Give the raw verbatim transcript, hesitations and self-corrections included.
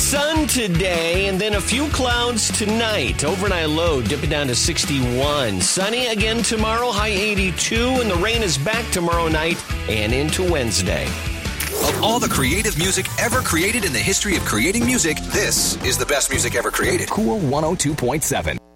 sun today and then a few clouds tonight. Overnight low dipping down to sixty-one. Sunny again tomorrow, high eighty-two, and the rain is back tomorrow night and into Wednesday. Of all the creative music ever created in the history of creating music, this is the best music ever created. Cool one oh two point seven.